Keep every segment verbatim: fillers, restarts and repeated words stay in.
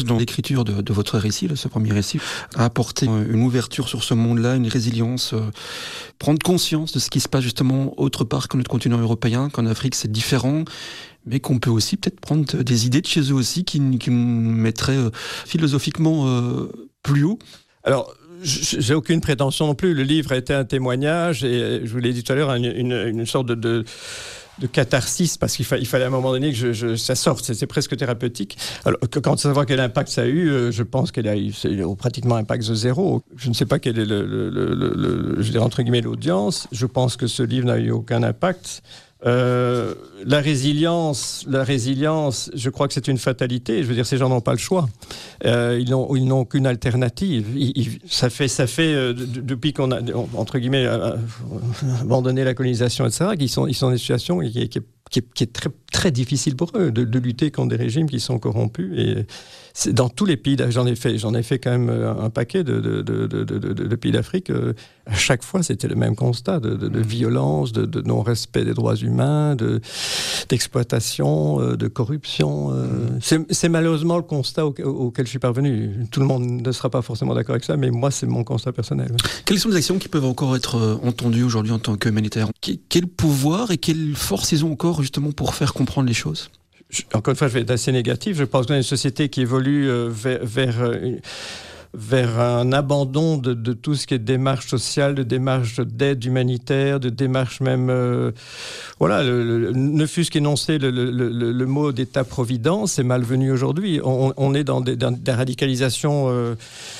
Dans l'écriture de, de votre récit, là, ce premier récit, a apporté une ouverture sur ce monde-là, une résilience, euh, prendre conscience de ce qui se passe justement autre part que notre continent européen, qu'en Afrique c'est différent, mais qu'on peut aussi peut-être prendre des idées de chez eux aussi qui, qui nous mettraient euh, philosophiquement euh, plus haut. Alors, j'ai aucune prétention non plus. Le livre a été un témoignage et, je vous l'ai dit tout à l'heure, une, une, une sorte de... de de catharsis, parce qu'il fa- il fallait à un moment donné que je, je, ça sorte, c'est, c'est presque thérapeutique. Alors, que, quand on savoir quel impact ça a eu, euh, je pense qu'il a eu c'est pratiquement un impact de zéro. Je ne sais pas quel est le, le, le, le, le je dirais entre guillemets l'audience. Je pense que ce livre n'a eu aucun impact. Euh, la résilience, la résilience, je crois que c'est une fatalité. Je veux dire, ces gens n'ont pas le choix. Euh, ils n'ont, ils n'ont qu'une alternative. Ils, ils, ça fait, ça fait euh, de, depuis qu'on a entre guillemets euh, abandonné la colonisation, et cetera, qu'ils sont, ils sont dans des situations qui, qui, qui, qui est très, très difficile pour eux de, de lutter contre des régimes qui sont corrompus. Et c'est dans tous les pays, j'en ai fait, j'en ai fait quand même un paquet de, de, de, de, de, de, de pays d'Afrique. Euh, à chaque fois, c'était le même constat de, de, de violence, de, de non-respect des droits humains, de, d'exploitation, de corruption. Euh, c'est, c'est malheureusement le constat au, auquel je suis parvenu. Tout le monde ne sera pas forcément d'accord avec ça, mais moi, c'est mon constat personnel. Oui. Quelles sont les actions qui peuvent encore être entendues aujourd'hui en tant qu'humanitaires ? Quel pouvoir et quelle force ils ont encore justement pour faire comprendre les choses ? Je, encore une fois, je vais être assez négatif. Je pense qu'on a une société qui évolue euh, vers... vers euh, vers un abandon de, de tout ce qui est démarche sociale, de démarche d'aide humanitaire, de démarche même... Euh, voilà, le, le, ne fût-ce qu'énoncer le, le, le, le mot d'État-providence, c'est malvenu aujourd'hui. On, on est dans des, dans des radicalisations... Euh,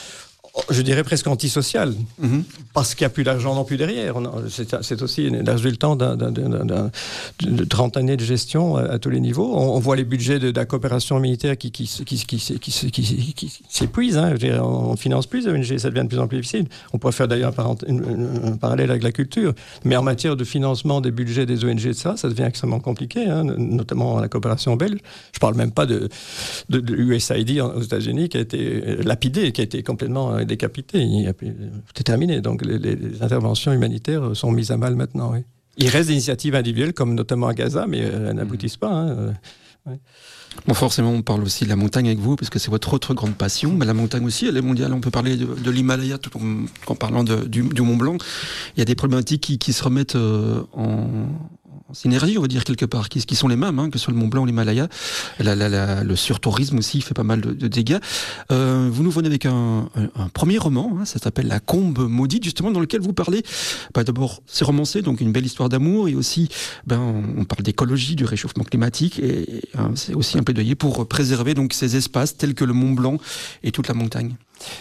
je dirais presque antisocial, mmh. parce qu'il n'y a plus d'argent non plus derrière. On a, c'est, c'est aussi le résultat d'un, d'un, d'un, d'un, de trente années de gestion à, à tous les niveaux. On, on voit les budgets de, de la coopération militaire qui, qui, qui, qui, qui, qui, qui, qui s'épuisent. Hein. Je dirais, on ne finance plus les O N G, ça devient de plus en plus difficile. On pourrait faire d'ailleurs un, parent, un, un parallèle avec la culture. Mais en matière de financement des budgets des O N G, ça, ça devient extrêmement compliqué, hein, notamment la coopération belge. Je ne parle même pas de, de, de U S A I D aux États-Unis qui a été lapidé, qui a été complètement décapité, c'est terminé. Donc les, les interventions humanitaires sont mises à mal maintenant. Oui. Il reste des initiatives individuelles, comme notamment à Gaza, mais elles n'aboutissent pas. Hein. Ouais. Bon, forcément, on parle aussi de la montagne avec vous, parce que c'est votre autre grande passion. Mais la montagne aussi, elle est mondiale. On peut parler de, de l'Himalaya, tout en, en parlant de, du, du Mont Blanc. Il y a des problématiques qui, qui se remettent euh, en... synergie, on va dire, quelque part, qui, qui sont les mêmes, hein, que ce soit le Mont Blanc ou l'Himalaya. La, la, la, le surtourisme aussi fait pas mal de, de dégâts. Euh, vous nous venez avec un, un, un premier roman, hein, ça s'appelle La Combe maudite, justement, dans lequel vous parlez, bah, d'abord, c'est romancé, donc une belle histoire d'amour, et aussi, ben, on, on parle d'écologie, du réchauffement climatique, et, et hein, c'est aussi un plaidoyer pour préserver donc ces espaces tels que le Mont Blanc et toute la montagne.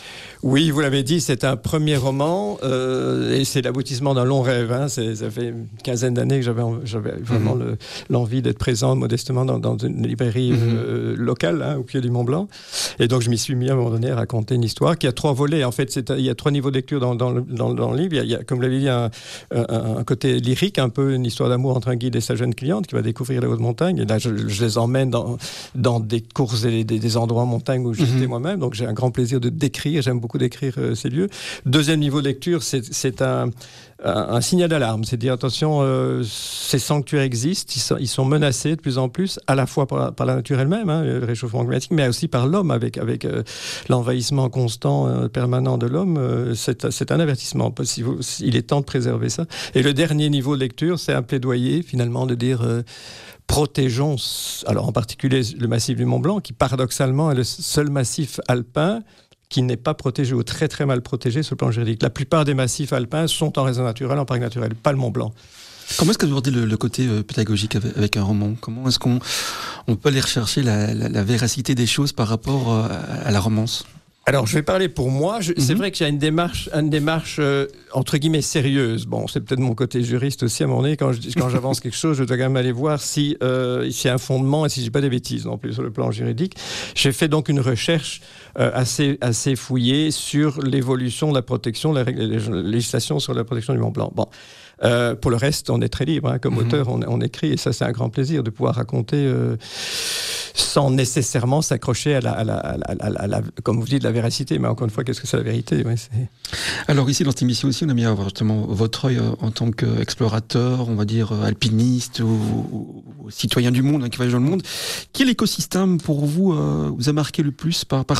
Oui, vous l'avez dit, c'est un premier roman euh, et c'est l'aboutissement d'un long rêve. Hein. C'est, ça fait une quinzaine d'années que j'avais, j'avais vraiment mmh. le, l'envie d'être présent modestement dans, dans une librairie mmh. euh, locale, hein, au pied du Mont Blanc. Et donc, je m'y suis mis à un moment donné à raconter une histoire qui a trois volets. En fait, c'est, il y a trois niveaux de lecture dans, dans, le, dans, dans le livre. Il y a, il y a, comme vous l'avez dit, un, un, un côté lyrique, un peu une histoire d'amour entre un guide et sa jeune cliente qui va découvrir les hautes montagnes. Et là, je, je les emmène dans, dans des courses et des, des endroits en montagne où j'étais mmh. moi-même. Donc, j'ai un grand plaisir de décrire. J'aime beaucoup d'écrire euh, ces lieux. Deuxième niveau de lecture, c'est, c'est un, un, un signal d'alarme. C'est de dire, attention, euh, ces sanctuaires existent, ils sont, ils sont menacés de plus en plus, à la fois par, par la nature elle-même, hein, le réchauffement climatique, mais aussi par l'homme, avec, avec euh, l'envahissement constant, euh, permanent de l'homme. Euh, c'est, c'est un avertissement. Si vous, il est temps de préserver ça. Et le dernier niveau de lecture, c'est un plaidoyer, finalement, de dire... Euh, protégeons, alors en particulier le massif du Mont Blanc, qui paradoxalement est le seul massif alpin qui n'est pas protégé ou très très mal protégé sur le plan juridique. La plupart des massifs alpins sont en réserve naturelle, en parc naturel, pas le Mont Blanc. Comment est-ce que vous abordez le, le côté euh, pédagogique avec, avec un roman ? Comment est-ce qu'on on peut aller rechercher la, la, la véracité des choses par rapport euh, à la romance ? Alors, je vais parler pour moi. Je, mm-hmm. C'est vrai que j'ai une démarche, une démarche euh, entre guillemets sérieuse. Bon, c'est peut-être mon côté juriste aussi à un moment donné. Quand, je, quand j'avance quelque chose, je dois quand même aller voir si euh, s'il y a un fondement et si j'ai pas des bêtises non plus sur le plan juridique. J'ai fait donc une recherche euh, assez assez fouillée sur l'évolution de la protection, la, la, la législation sur la protection du Mont Blanc. Bon. Euh, pour le reste, on est très libre. Hein. Comme mmh. auteur, on, on écrit, et ça, c'est un grand plaisir de pouvoir raconter euh, sans nécessairement s'accrocher à la, à la, à la, à la, à la, comme vous dites, la véracité. Mais encore une fois, qu'est-ce que c'est la vérité? Ouais, c'est... Alors ici, dans cette émission aussi, on a mis à voir justement votre œil euh, en tant qu'explorateur, on va dire euh, alpiniste ou, ou, ou citoyen du monde, hein, qui voyage dans le monde. Quel écosystème pour vous euh, vous a marqué le plus par, par